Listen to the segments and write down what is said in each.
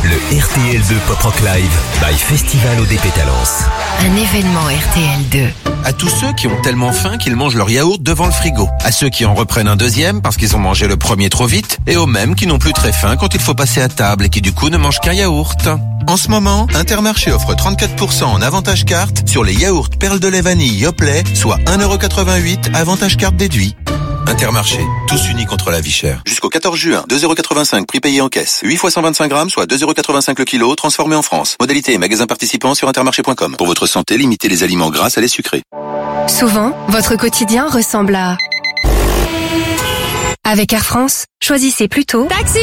Le RTL2 Pop Rock Live by Festival ODP Talence. Un événement RTL2. À tous ceux qui ont tellement faim qu'ils mangent leur yaourt devant le frigo. À ceux qui en reprennent un deuxième parce qu'ils ont mangé le premier trop vite. Et aux mêmes qui n'ont plus très faim quand il faut passer à table et qui du coup ne mangent qu'un yaourt. En ce moment, Intermarché offre 34% en avantage carte sur les yaourts perles de lait vanille Yoplait, soit 1,88€ avantage carte déduit. Intermarché, tous unis contre la vie chère. Jusqu'au 14 juin, 2,85€ prix payé en caisse. 8 fois 125 grammes, soit 2,85€ le kilo, transformé en France. Modalité et magasins participants sur intermarché.com. Pour votre santé, limitez les aliments gras à les sucrés. Souvent, votre quotidien ressemble à... Avec Air France, choisissez plutôt... Taxi!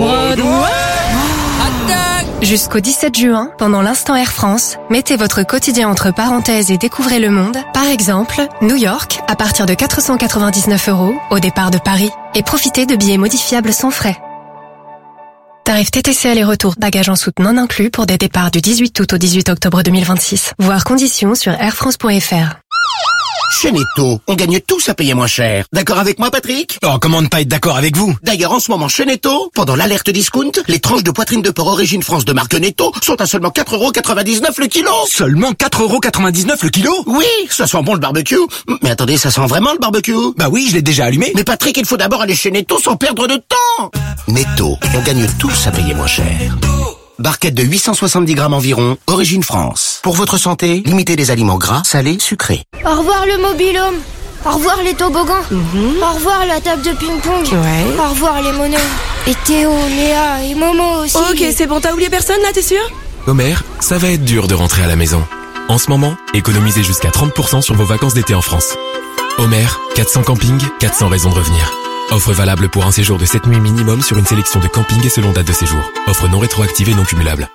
Jusqu'au 17 juin, pendant l'instant Air France, mettez votre quotidien entre parenthèses et découvrez le monde. Par exemple, New York, à partir de 499€ au départ de Paris. Et profitez de billets modifiables sans frais. Tarif TTC aller-retour, bagages en soute non inclus pour des départs du 18 août au 18 octobre 2026. Voir conditions sur airfrance.fr. Chez Netto, on gagne tous à payer moins cher. D'accord avec moi, Patrick? Oh, comment ne pas être d'accord avec vous? D'ailleurs, en ce moment, chez Netto, pendant l'alerte discount, les tranches de poitrine de porc origine France de marque Netto sont à seulement 4,99€ le kilo. Seulement 4,99€ le kilo? Oui, ça sent bon le barbecue. Mais attendez, ça sent vraiment le barbecue? Bah oui, je l'ai déjà allumé. Mais Patrick, il faut d'abord aller chez Netto sans perdre de temps. Netto, on gagne tous à payer moins cher. Barquette de 870 grammes environ, origine France. Pour votre santé, limitez les aliments gras, salés, sucrés. Au revoir le mobil-home. Au revoir les toboggans. Au revoir la table de ping-pong. Ouais. Au revoir les monos. Et Théo, Léa et Momo aussi. Ok, c'est bon, t'as oublié personne là, t'es sûr? Homer, ça va être dur de rentrer à la maison. En ce moment, économisez jusqu'à 30% sur vos vacances d'été en France. Homer, 400 campings, 400 raisons de revenir. Offre valable pour un séjour de 7 nuits minimum sur une sélection de campings et selon date de séjour. Offre non rétroactive et non cumulable.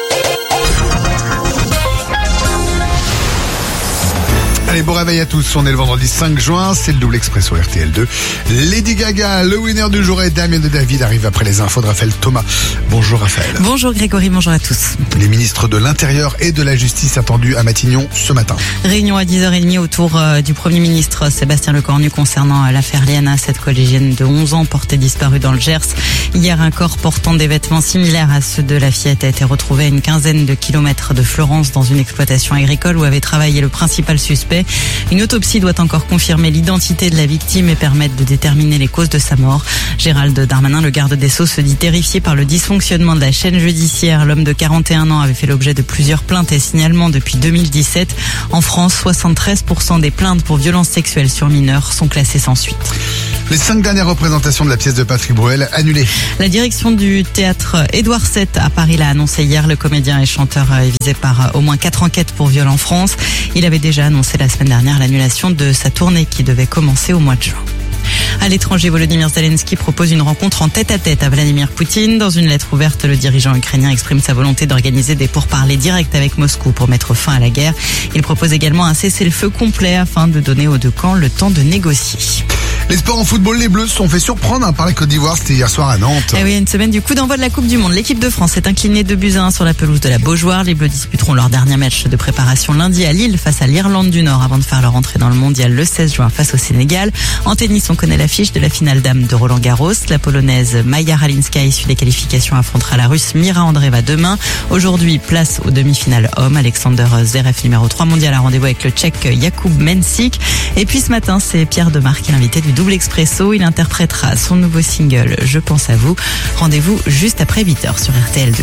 Allez, bon réveil à tous, on est le vendredi 5 juin, c'est le double expresso RTL2. Lady Gaga, le winner du jour, et Damien de David arrive après les infos de Raphaël Thomas. Bonjour Raphaël. Bonjour Grégory, bonjour à tous. Les ministres de l'Intérieur et de la Justice attendus à Matignon ce matin. Réunion à 10h30 autour du Premier ministre Sébastien Lecornu concernant l'affaire Léana, cette collégienne de 11 ans portée disparue dans le Gers. Hier, un corps portant des vêtements similaires à ceux de la fillette a été retrouvé à une quinzaine de kilomètres de Fleurance dans une exploitation agricole où avait travaillé le principal suspect. Une autopsie doit encore confirmer l'identité de la victime et permettre de déterminer les causes de sa mort. Gérald Darmanin, le garde des Sceaux, se dit terrifié par le dysfonctionnement de la chaîne judiciaire. L'homme de 41 ans avait fait l'objet de plusieurs plaintes et signalements depuis 2017. En France, 73% des plaintes pour violences sexuelles sur mineurs sont classées sans suite. Les 5 dernières représentations de la pièce de Patrick Bruel annulées. La direction du théâtre Édouard VII à Paris l'a annoncé hier. Le comédien et chanteur est visé par au moins 4 enquêtes pour viol en France. Il avait déjà annoncé la semaine dernière l'annulation de sa tournée qui devait commencer au mois de juin. À l'étranger, Volodymyr Zelensky propose une rencontre en tête-à-tête à Vladimir Poutine. Dans une lettre ouverte, le dirigeant ukrainien exprime sa volonté d'organiser des pourparlers directs avec Moscou pour mettre fin à la guerre. Il propose également un cessez-le-feu complet afin de donner aux deux camps le temps de négocier. Les sports en football, les Bleus se sont fait surprendre par la Côte d'Ivoire, c'était hier soir à Nantes. Et oui, une semaine du coup d'envoi de la Coupe du Monde. L'équipe de France s'est inclinée 2-1 sur la pelouse de la Beaujoire. Les Bleus disputeront leur dernier match de préparation lundi à Lille face à l'Irlande du Nord avant de faire leur entrée dans le mondial le 16 juin face au Sénégal. En tennis, on connaît l'affiche de la finale dames de Roland Garros. La Polonaise Maja Halinska, issue des qualifications, affrontera la Russe Mira Andreeva demain. Aujourd'hui, place aux demi-finales hommes. Alexander Zverev, numéro 3 mondial, a rendez-vous avec le Tchèque Jakub Mensik. Et puis ce matin, c'est Pierre Demar qui est l'invité du double expresso. Il interprétera son nouveau single Je pense à vous. Rendez-vous juste après 8h sur RTL2.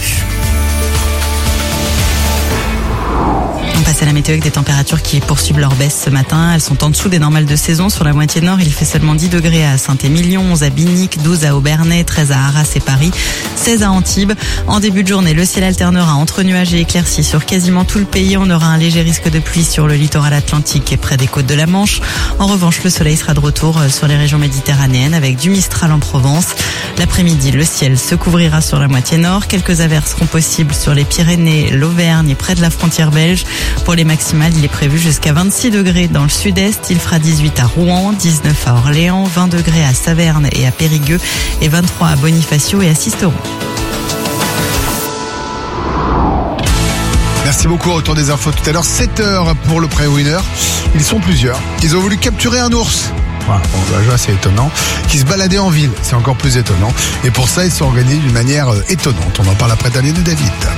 On passe à la météo avec des températures qui poursuivent leur baisse ce matin. Elles sont en dessous des normales de saison. Sur la moitié nord, il fait seulement 10 degrés à Saint-Émilion, 11 à Binic, 12 à Aubernais, 13 à Arras et Paris, 16 à Antibes. En début de journée, le ciel alternera entre nuages et éclaircies sur quasiment tout le pays. On aura un léger risque de pluie sur le littoral atlantique et près des côtes de la Manche. En revanche, le soleil sera de retour sur les régions méditerranéennes avec du Mistral en Provence. L'après-midi, le ciel se couvrira sur la moitié nord. Quelques averses seront possibles sur les Pyrénées, l'Auvergne et près de la frontière belge. Pour les maximales, il est prévu jusqu'à 26 degrés dans le sud-est. Il fera 18 à Rouen, 19 à Orléans, 20 degrés à Saverne et à Périgueux et 23 à Bonifacio et à Sisteron. Merci beaucoup, retour des infos tout à l'heure, 7h pour le pré-winner. Ils sont plusieurs. Ils ont voulu capturer un ours. Voilà, bon, déjà c'est étonnant. Qui se baladaient en ville, c'est encore plus étonnant. Et pour ça, ils sont organisés d'une manière étonnante. On en parle après Daniel et David.